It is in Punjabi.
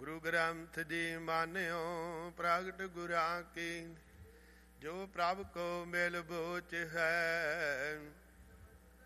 ਗੁਰੂ ਗ੍ਰੰਥ ਜੀ ਮਾਨਿਓ ਪ੍ਰਗਟ ਗੁਰਾਂ ਕੀ। ਜੋ ਪ੍ਰਭ ਕੋ ਮਿਲ ਬੋਚ ਹੈ